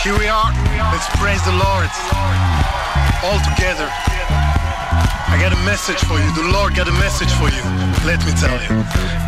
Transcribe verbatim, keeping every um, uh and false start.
Here we are. Let's praise the Lord. All together. I got a message for you. The Lord got a message for you. Let me tell you.